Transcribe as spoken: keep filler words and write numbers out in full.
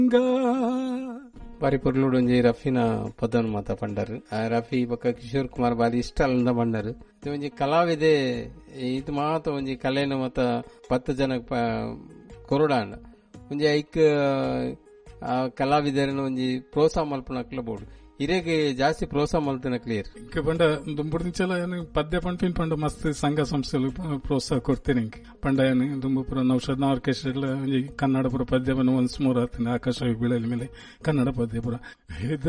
ಬಾರಿ ಪೊರ್ಲುಡು ಒಂಜಿ ರಫಿನ ಪದನ್ ಮಾತ ಪಂಡರು. ರಫಿ ಬೊಕ್ಕ ಕಿಶೋರ್ ಕುಮಾರ್ ಬಾರಿ ಇಷ್ಟ ಅಲ್ಲಿಂದ ಪಂಡರು. ಇದು ಒಂಜಿ ಕಲಾವಿದೆ ಇದು ಮಾತ ಒಂಜಿ ಕಲೆನ ಮತ್ತ ಪತ್ತು ಜನ ಕೊರಡಾಂಡ ಒಂಜಿ ಐಕ್ ಕಲಾವಿದರನ್ನು ಒಂಜಿ ಪ್ರೋತ್ಸಾಹ ಮಲ್ಪನಕ್ಲ ಬೋಡು ಹಿರೇಗೆ ಜಾಸ್ತಿ ಪ್ರೋತ್ಸಾಹ ಮಲ್ತನ ಕ್ಲಿಯರ್ ಇಂಕ ಪಂಡ ದುಂಬುಡಿಂಚಲ ಪದ್ಯ ಪಂಪಿನ ಪಂಡ ಮಸ್ತ್ ಸಂಘ ಸಂಸ್ಥೆಲು ಪ್ರೋತ್ಸಾಹ ಕೊಡ್ತೇನೆ ಇಂಕ ಪಂಡ ದುಂಬು ಪುರ ನೌಷಧ ಆರ್ಕೆಸ್ಟ್ರಾ ಕನ್ನಡ ಪುರ ಪದ್ಯವನ್ನು ಒಂದ್ ಮೂರ್ ಹತ್ತಿನ ಆಕಾಶ ಬೀಳಲಿ ಮೇಲೆ ಕನ್ನಡ ಪದ್ಯ ಪುರ